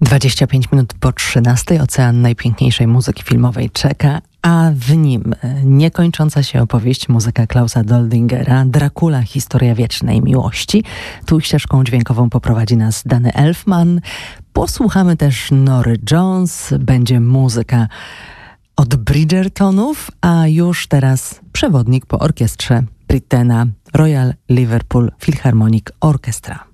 25 minut po 13. Ocean najpiękniejszej muzyki filmowej czeka, a w nim niekończąca się opowieść, muzyka Klausa Doldingera, Dracula, historia wiecznej miłości. Tu ścieżką dźwiękową poprowadzi nas Danny Elfman. Posłuchamy też Nory Jones, będzie muzyka od Bridgertonów, a już teraz przewodnik po orkiestrze Brittena Royal Liverpool Philharmonic Orchestra.